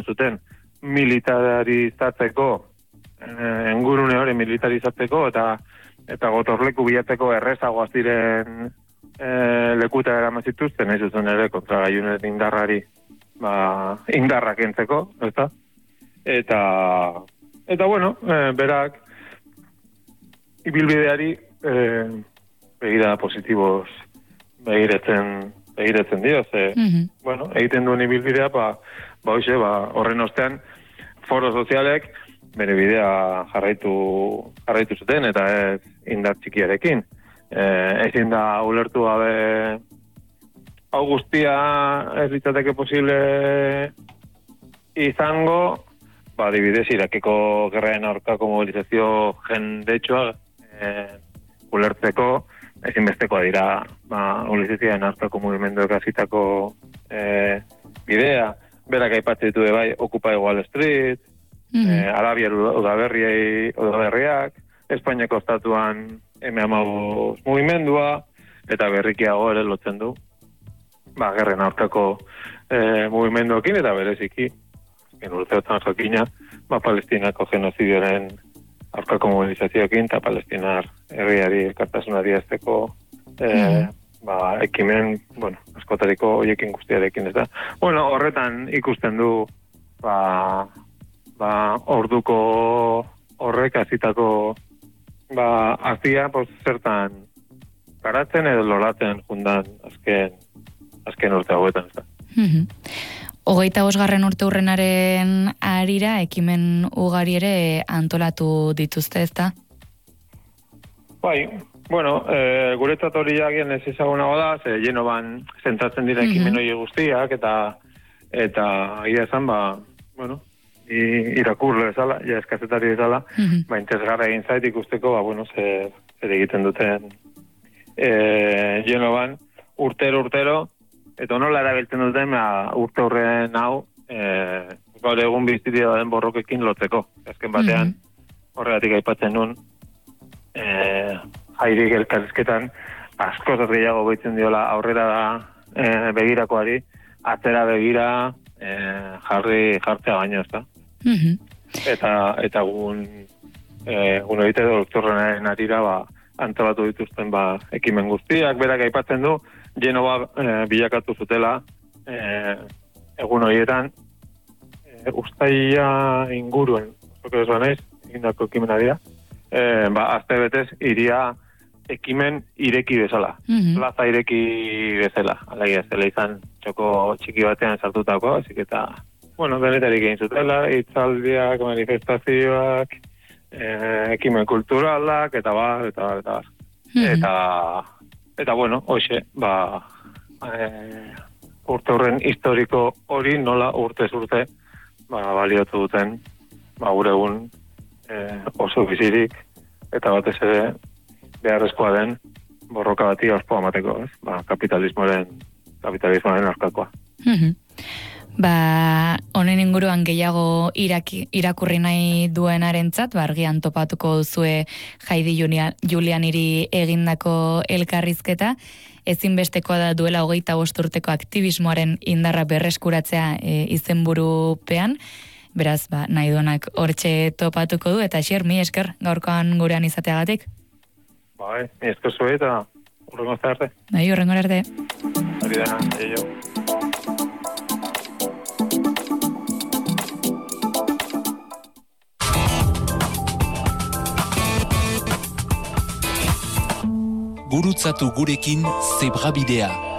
zuten militarizatzeko, engurune hori militarizatzeko eta gotorleku bilatzeko errezagoa ziren lekuta eraman zituzten, ez zuzen ere kontragailunen indarrari indarrak entzeko, ezta? Eta bueno, berak ibilbideari begira positiboz begiratzen dio, bueno, egiten duen ibilbidea, horren ostean foro sozialek bere bidea jarraitu zuten, eta ez indar txikiarekin. Ezin da ulertu gabe hau guztia ez litzateke posible izango, adibidez, Irakeko gerraren aurkako mobilizazio jendetsua ulertzeko, ezinbestekoa dira mobilizazioen aurkako mugimenduek hasitako bidea. Berak aipatzen ditu bai Occupy Wall Street, Arabiar udaberriak, Espainiako estatuan M15 mugimendua, eta berrikiago ere lotzen du gerren aurkako mugimenduekin, eta bereziki urteotan jakina, Palestinako genozidioaren aurkako mobilizazioekin, eta Palestinar herriari elkartasuna adierazteko ekimen, askotariko hoiekin guztiarekin, ez da. Horretan ikusten du orduko horrek hasitako azia, zertan garatzen edo lolatzen jundan azken urte hauetan, ez da. 25. urte urrenaren arira, ekimen ugari ere antolatu dituzte, ez da? Bai, guretzat hori jagien ez ezagunago da, Genovan zentratzen dira ekimen hori guztiak, eta ia esan, irakurle bezala, eskazetari bezala, interesgarra egin zait ikusteko, zer egiten duten Genovan urtero, eta nola erabiltzen duten urte horren hau gaur egun biztiria den borrokekin lotzeko. Azken batean, horregatik aipatzen nun, jairik elkarrizketan askozat gehiago behitzen diola aurrera begirakoari, atzera begira jartzea baino, ez da? Eta gun egite doktorrenaren arira antolatu dituzten ekimen guztiak, berak aipatzen du, Genova bilakatu zutela egun horietan ustaia inguruen, ez banaiz, egindako ekimena dira, azte betez iria ekimen ireki bezala, plaza ireki bezala, alaia zela izan txoko txiki batean sartutako, ezik eta, denetarik egin zutela, hitzaldiak, manifestazioak, ekimen kulturalak, eta bar. Eta hoxe, urte horren historiko hori nola urtez urte baliotu duten gure egun oso bizirik eta batez ere beharrezkoa den borroka bati ospoa emateko, kapitalismoaren aurkakoa. Honen inguruan gehiago irakurri nahi duenarentzat, argian topatuko duzue Jaidi Julianiri egindako elkarrizketa, ezinbestekoa da duela 25 urteko aktivismoaren indarra berreskuratzea izenburupean, beraz, nahi duenak hortxe topatuko du, eta mi esker gaurkoan gurean izateagatik. Mi esker zuen eta hurrengo arte. Hurrengo arte. Hori dena, jo. Gurutzatu gurekin Zebrabidea.